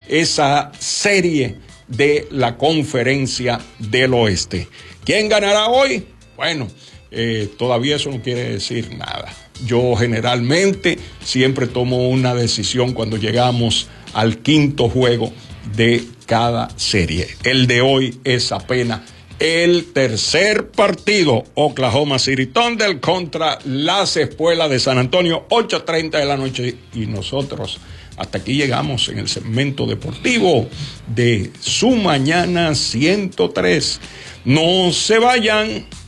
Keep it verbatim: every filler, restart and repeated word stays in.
esa serie de la Conferencia del Oeste. ¿Quién ganará hoy? Bueno, eh, todavía eso no quiere decir nada. Yo generalmente siempre tomo una decisión cuando llegamos al quinto juego de cada serie. El de hoy es apenas el tercer partido. Oklahoma City Thunder contra las Espuelas de San Antonio, ocho treinta de la noche. Y nosotros hasta aquí llegamos en el segmento deportivo de Su Mañana ciento tres. No se vayan.